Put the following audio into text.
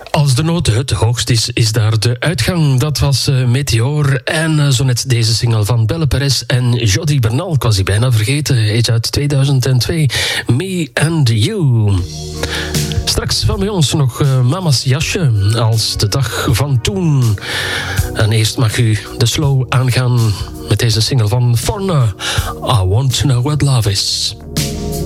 Als de noot het hoogst is daar de uitgang. Dat was Meteor en zo net deze single van Belle Perez en Jody Bernal. Ik was die bijna vergeten. Is uit 2002. Me and You. Straks van bij ons nog Mama's Jasje als de dag van toen. En eerst mag u de slow aangaan met deze single van Forna. I Want to Know What Love Is.